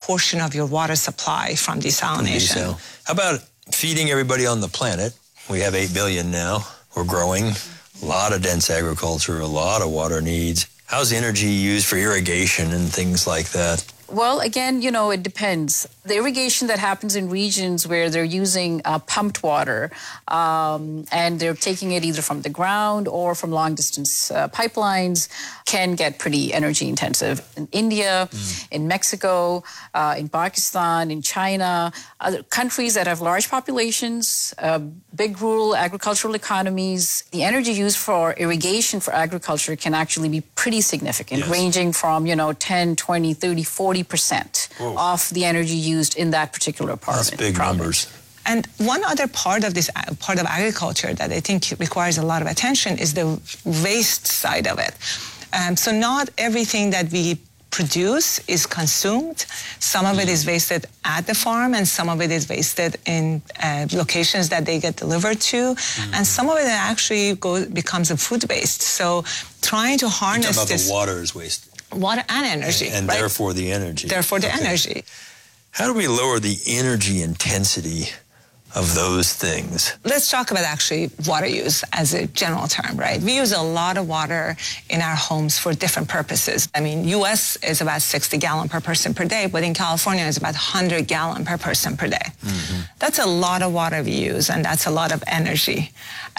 portion of your water supply from desalination. How about feeding everybody on the planet? We have 8 billion now. We're growing. A lot of dense agriculture, a lot of water needs. How's energy used for irrigation and things like that? Well, again, it depends. The irrigation that happens in regions where they're using pumped water and they're taking it either from the ground or from long-distance pipelines can get pretty energy intensive. In India, in Mexico, in Pakistan, in China, other countries that have large populations, big rural agricultural economies, the energy used for irrigation for agriculture can actually be pretty significant, ranging from, 10, 20, 30, 40% of the energy used in that particular part. That's big numbers. And one other part of agriculture that I think requires a lot of attention is the waste side of it. So not everything that we produce is consumed. Some of it is wasted at the farm, and some of it is wasted in locations that they get delivered to, and some of it actually becomes a food waste. So trying to harness this. The water is wasted. Water and energy. And right? Therefore the energy. Therefore the energy. How do we lower the energy intensity of those things? Let's talk about actually water use as a general term, right? We use a lot of water in our homes for different purposes. I mean, U.S. is about 60 gallons per person per day, but in California it's about 100 gallons per person per day. That's a lot of water we use, and that's a lot of energy.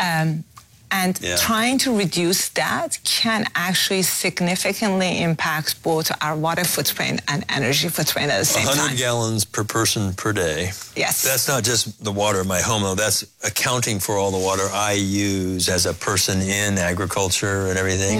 And trying to reduce that can actually significantly impact both our water footprint and energy footprint at the same time. 100 gallons per person per day. Yes. That's not just the water in my home, though. That's accounting for all the water I use as a person in agriculture and everything?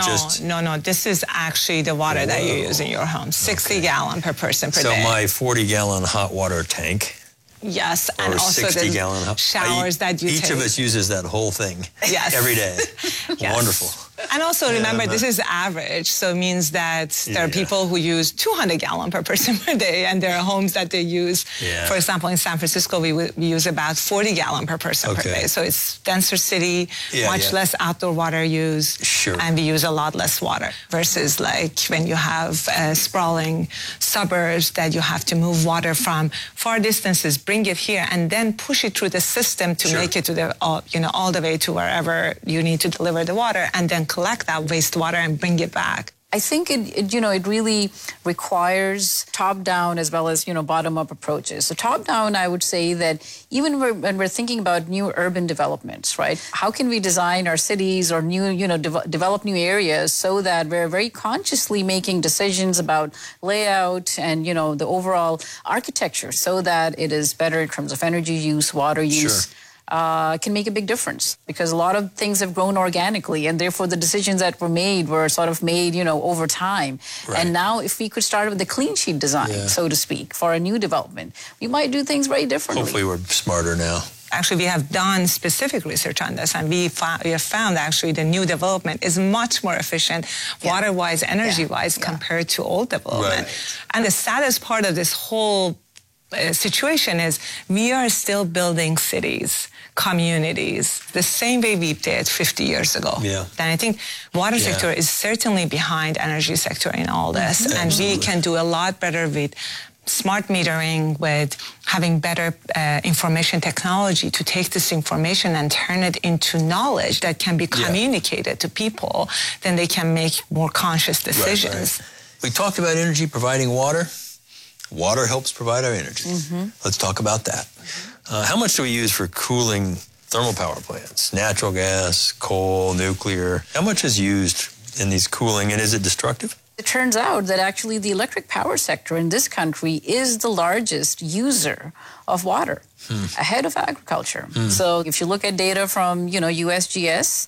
No. This is actually the water that you use in your home. 60 gallons per person per day. So my 40-gallon hot water tank. Yes, and also the showers that you take. Each of us uses that whole thing every day. Wonderful. And also remember, this is average, so it means that there are people who use 200 gallons per person per day, and there are homes that they use. For example, in San Francisco, we use about 40 gallons per person per day. So it's denser city, much less outdoor water use, and we use a lot less water versus like when you have sprawling suburbs that you have to move water from far distances, bring it here, and then push it through the system to make it to the all the way to wherever you need to deliver the water, and then collect that wastewater and bring it back. I think it really requires top-down as well as bottom-up approaches. So top-down, I would say that even when we're thinking about new urban developments, right? How can we design our cities or develop new areas so that we're very consciously making decisions about layout and the overall architecture so that it is better in terms of energy use, water use. Can make a big difference because a lot of things have grown organically, and therefore the decisions that were made were sort of made, over time. And now if we could start with the clean sheet design, so to speak, for a new development, we might do things very differently. Hopefully we're smarter now. Actually, we have done specific research on this, and we have found actually the new development is much more efficient, water-wise, energy-wise, compared to old development. And the saddest part of this whole situation is we are still building cities, communities, the same way we did 50 years ago. And I think water sector is certainly behind energy sector in all this. And we can do a lot better with smart metering, with having better information technology to take this information and turn it into knowledge that can be communicated to people, then they can make more conscious decisions. We talked about energy providing water. Water helps provide our energy. Let's talk about that. How much do we use for cooling thermal power plants? Natural gas, coal, nuclear. How much is used in these cooling, and is it destructive? It turns out that actually the electric power sector in this country is the largest user of water, ahead of agriculture. So if you look at data from, USGS,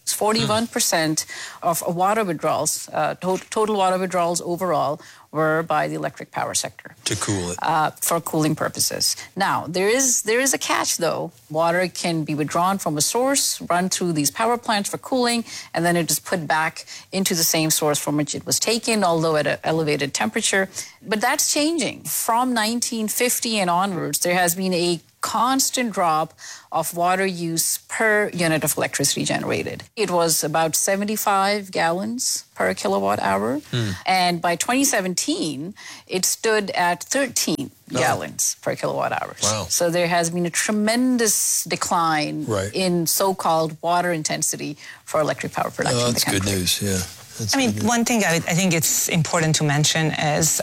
41% of water withdrawals, total water withdrawals overall, were by the electric power sector. To cool it. For cooling purposes. Now, there is a catch, though. Water can be withdrawn from a source, run through these power plants for cooling, and then it is put back into the same source from which it was taken, although at an elevated temperature. But that's changing. From 1950 and onwards, there has been a constant drop of water use per unit of electricity generated. It was about 75 gallons per kilowatt hour. And by 2017, it stood at 13 gallons per kilowatt hour. Wow. So there has been a tremendous decline in so-called water intensity for electric power production in the country. That's good news, yeah. I mean, one thing I think it's important to mention is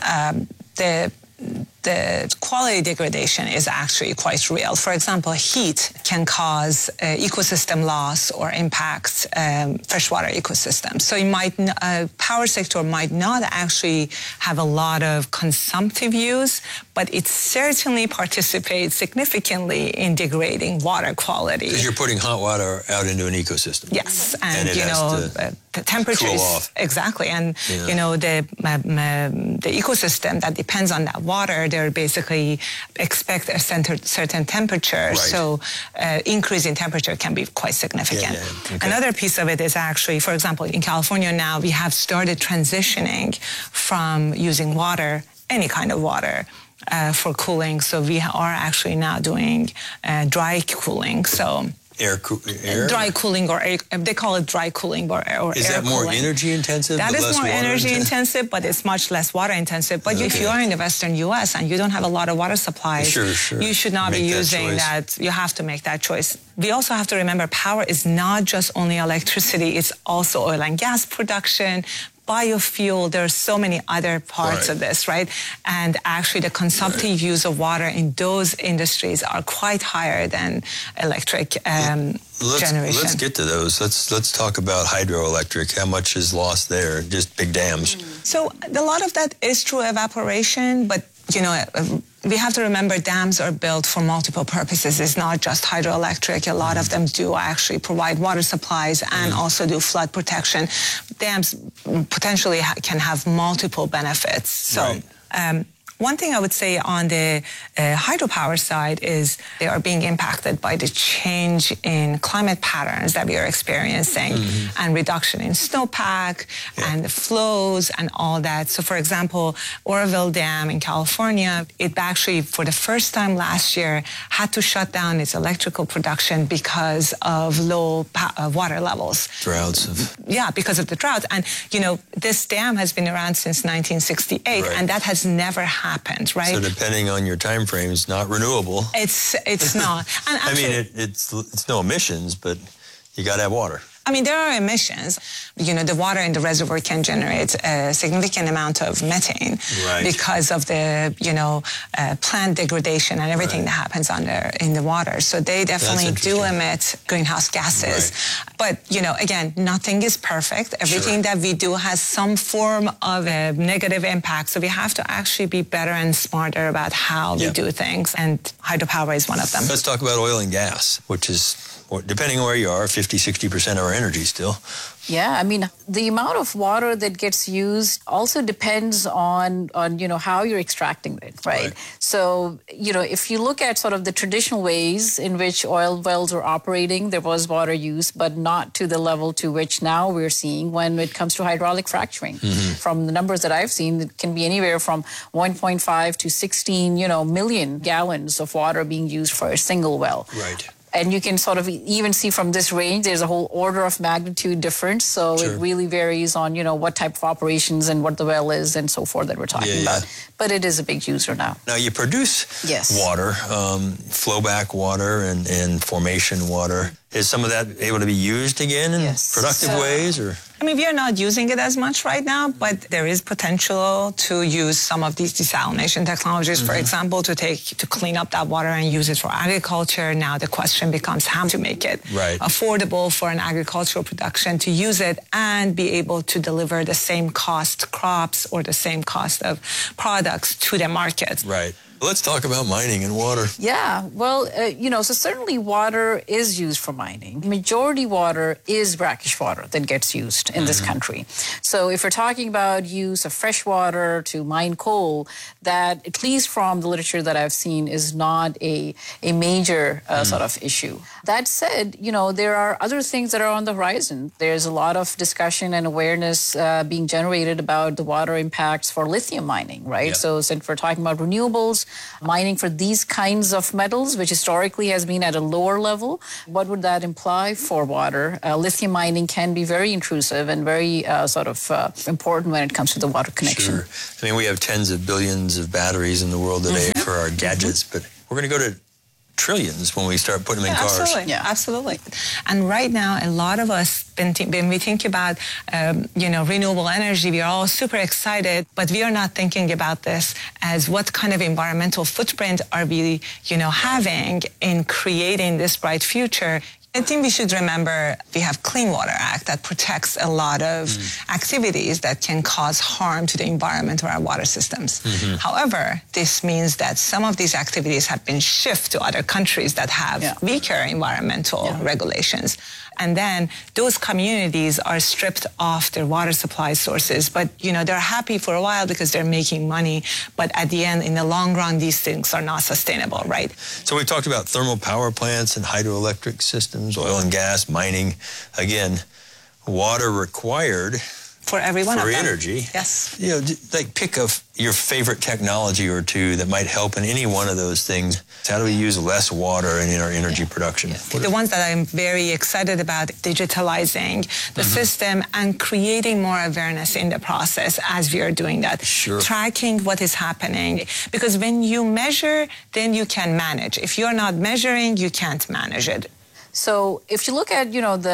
the quality degradation is actually quite real. For example, heat can cause ecosystem loss or impact freshwater ecosystems. So power sector might not actually have a lot of consumptive use, but it certainly participates significantly in degrading water quality. Because you're putting hot water out into an ecosystem. Yes, and the temperatures cool off. Exactly, and the ecosystem that depends on that water, they basically expect a certain temperature. Right. So increase in temperature can be quite significant. Okay. Another piece of it is actually, for example, in California now we have started transitioning from using water, any kind of water, for cooling. So we are actually now doing dry cooling. So Air? Dry cooling, or they call it dry cooling or air cooling. Is that more energy intensive? That is more energy intensive, but it's much less water intensive. But if you are in the Western U.S. and you don't have a lot of water supplies, you should not be using that. You have to make that choice. We also have to remember power is not just only electricity, it's also oil and gas production, biofuel. There are so many other parts of this, right? And actually the consumptive use of water in those industries are quite higher than electric generation. Let's get to those. Let's talk about hydroelectric. How much is lost there? Just big dams. So a lot of that is true evaporation, but we have to remember dams are built for multiple purposes. It's not just hydroelectric. A lot of them do actually provide water supplies and also do flood protection. Dams potentially can have multiple benefits. So one thing I would say on the hydropower side is they are being impacted by the change in climate patterns that we are experiencing and reduction in snowpack and the flows and all that. So, for example, Oroville Dam in California, it actually, for the first time last year, had to shut down its electrical production because of low water levels. Droughts. Because of the droughts. And, this dam has been around since 1968, and that has never happened, right? So depending on your time frames, not renewable. It's not. And actually, it's no emissions, but you got to have water. I mean, there are emissions. The water in the reservoir can generate a significant amount of methane because of the, plant degradation and everything that happens in the water. So they definitely do emit greenhouse gases. But, again, nothing is perfect. Everything that we do has some form of a negative impact. So we have to actually be better and smarter about how we do things. And hydropower is one of them. Let's talk about oil and gas, which is, depending on where you are, 50-60% of our energy still. Yeah, I mean, the amount of water that gets used also depends on how you're extracting it, right? So, if you look at sort of the traditional ways in which oil wells were operating, there was water use, but not to the level to which now we're seeing when it comes to hydraulic fracturing. From the numbers that I've seen, it can be anywhere from 1.5 to 16, million gallons of water being used for a single well. Right. And you can sort of even see from this range, there's a whole order of magnitude difference. So it really varies on, what type of operations and what the well is and so forth that we're talking about. But it is a big user now. Now, you produce water, flowback water and formation water. Is some of that able to be used again in productive ways? Or? I mean, we are not using it as much right now, but there is potential to use some of these desalination technologies, for example, to clean up that water and use it for agriculture. Now the question becomes how to make it affordable for an agricultural production to use it and be able to deliver the same cost crops or the same cost of products to the market. Right. Let's talk about mining and water. Yeah, well, so certainly water is used for mining. Majority water is brackish water that gets used in this country. So if we're talking about use of fresh water to mine coal, that, at least from the literature that I've seen, is not a major sort of issue. That said, there are other things that are on the horizon. There's a lot of discussion and awareness being generated about the water impacts for lithium mining, right? So since we're talking about renewables, mining for these kinds of metals, which historically has been at a lower level, what would that imply for water? Lithium mining can be very intrusive and very important when it comes to the water connection. Sure. I mean, we have tens of billions of batteries in the world today for our gadgets, but we're going to go to trillions when we start putting them in cars. Absolutely. Yeah, absolutely. And right now, a lot of us, when we think about, renewable energy, we are all super excited, but we are not thinking about this as what kind of environmental footprint are we, having in creating this bright future. I think we should remember we have Clean Water Act that protects a lot of activities that can cause harm to the environment or our water systems. However, this means that some of these activities have been shifted to other countries that have weaker environmental regulations. And then those communities are stripped off their water supply sources. But, they're happy for a while because they're making money. But at the end, in the long run, these things are not sustainable, right? So we talked about thermal power plants and hydroelectric systems, oil and gas, mining. Again, water required for every one of them. For energy. Yes. Pick your favorite technology or two that might help in any one of those things. How do we use less water in our energy production? The ones that I'm very excited about, digitalizing the system and creating more awareness in the process as we are doing that. Sure. Tracking what is happening. Because when you measure, then you can manage. If you're not measuring, you can't manage it. So if you look at,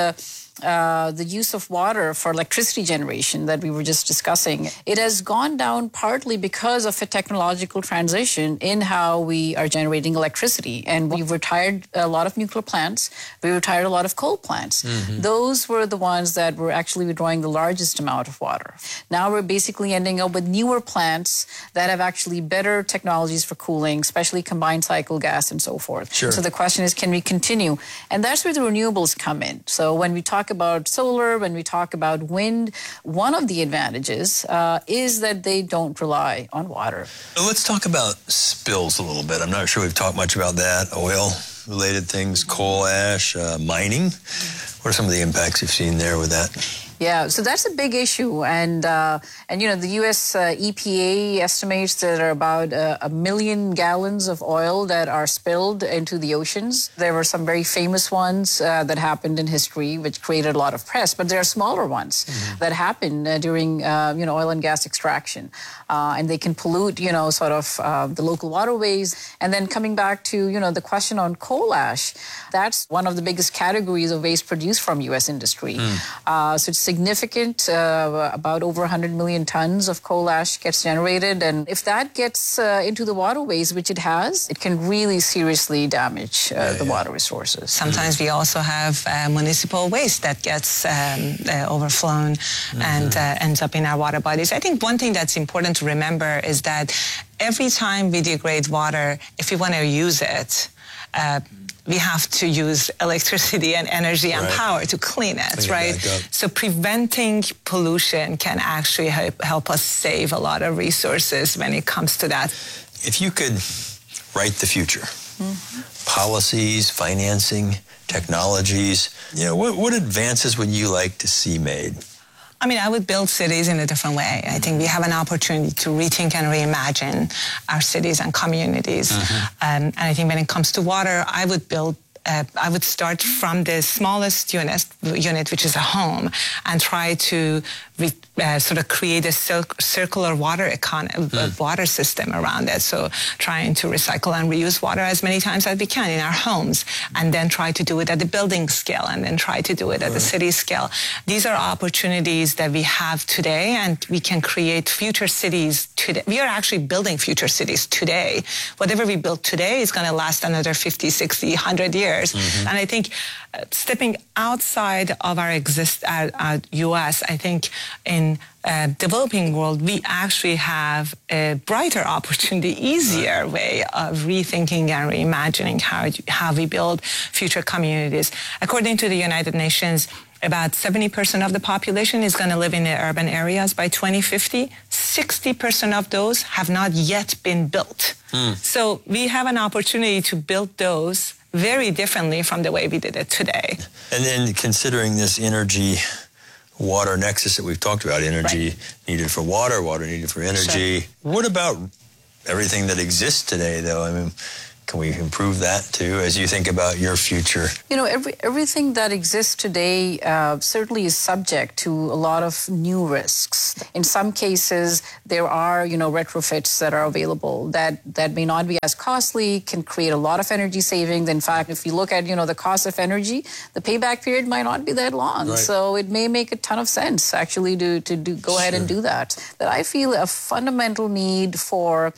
the use of water for electricity generation that we were just discussing, it has gone down partly because of a technological transition in how we are generating electricity. And we've retired a lot of nuclear plants. We retired a lot of coal plants. Those were the ones that were actually withdrawing the largest amount of water. Now we're basically ending up with newer plants that have actually better technologies for cooling, especially combined cycle gas and so forth. Sure. So the question is, can we continue? And that's where the renewables come in. So when we talk about solar, when we talk about wind, one of the advantages is that they don't rely on water. Let's talk about spills a little bit. I'm not sure we've talked much about that. Oil-related things, coal ash, mining. What are some of the impacts you've seen there with that? Yeah, so that's a big issue. And the U.S. EPA estimates that there are about 1 million gallons of oil that are spilled into the oceans. There were some very famous ones that happened in history, which created a lot of press. But there are smaller ones that happen during, oil and gas extraction. And they can pollute, the local waterways. And then coming back to, the question on coal ash, that's one of the biggest categories of waste produced from U.S. industry. So it's significant, about over 100 million tons of coal ash gets generated. And if that gets into the waterways, which it has, it can really seriously damage the water resources. Sometimes we also have municipal waste that gets overflown and ends up in our water bodies. I think one thing that's important to remember is that every time we degrade water, if we want to use it, we have to use electricity and energy and power to clean it, right? So preventing pollution can actually help us save a lot of resources when it comes to that. If you could write the future, policies, financing, technologies, what advances would you like to see made? I mean, I would build cities in a different way. I think we have an opportunity to rethink and reimagine our cities and communities. And I think when it comes to water, I would start from the smallest unit, which is a home, and try to create a circular water water system around it. So trying to recycle and reuse water as many times as we can in our homes, and then try to do it at the building scale, and then try to do it at the city scale. These are opportunities that we have today, and we can create future cities today. We are actually building future cities today. Whatever we build today is going to last another 50, 60, 100 years. And I think stepping outside of our U.S., I think in developing world, we actually have a brighter opportunity, easier way of rethinking and reimagining how we build future communities. According to the United Nations, about 70% of the population is going to live in the urban areas by 2050. 60% of those have not yet been built. So we have an opportunity to build those very differently from the way we did it today. And then considering this energy-water nexus that we've talked about, energy needed for water, water needed for energy. What about everything that exists today, though. I mean, can we improve that too as you think about your future? You know, everything that exists today certainly is subject to a lot of new risks. In some cases, there are, retrofits that are available that may not be as costly, can create a lot of energy savings. In fact, if you look at, the cost of energy, the payback period might not be that long. Right. So it may make a ton of sense actually to go ahead and do that. But I feel a fundamental need for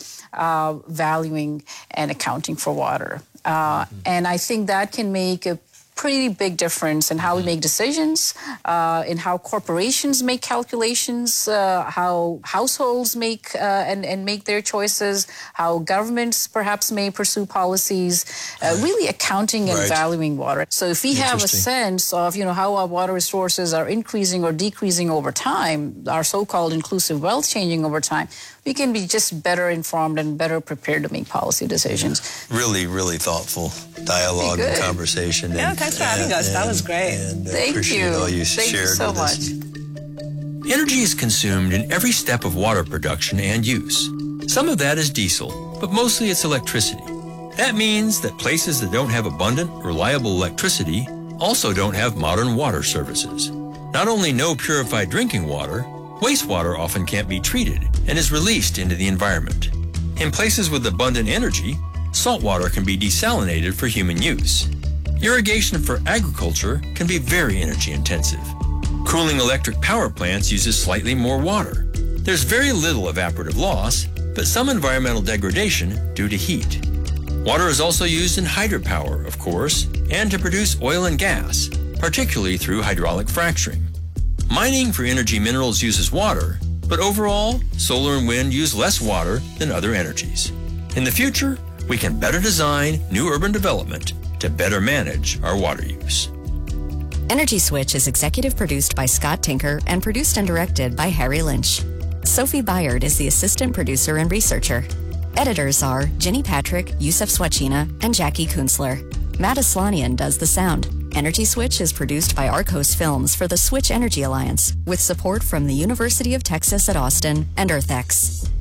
valuing and accounting for water. And I think that can make a pretty big difference in how we make decisions, in how corporations make calculations, how households make and make their choices, how governments perhaps may pursue policies, really accounting and valuing water. So if we have a sense of, how our water resources are increasing or decreasing over time, our so-called inclusive wealth changing over time, we can be just better informed and better prepared to make policy decisions. Really, really thoughtful dialogue and conversation. Yeah, thanks for having us. That was great. And Thank appreciate you. all you Thank shared you so with much. us. Energy is consumed in every step of water production and use. Some of that is diesel, but mostly it's electricity. That means that places that don't have abundant, reliable electricity also don't have modern water services. Not only no purified drinking water, wastewater often can't be treated and is released into the environment. In places with abundant energy, salt water can be desalinated for human use. Irrigation for agriculture can be very energy intensive. Cooling electric power plants uses slightly more water. There's very little evaporative loss, but some environmental degradation due to heat. Water is also used in hydropower, of course, and to produce oil and gas, particularly through hydraulic fracturing. Mining for energy minerals uses water, but overall, solar and wind use less water than other energies. In the future, we can better design new urban development to better manage our water use. Energy Switch is executive produced by Scott Tinker and produced and directed by Harry Lynch. Sophie Byard is the assistant producer and researcher. Editors are Ginny Patrick, Yusuf Swachina, and Jackie Kunzler. Matt Aslanian does the sound. Energy Switch is produced by Arcos Films for the Switch Energy Alliance, with support from the University of Texas at Austin and EarthX.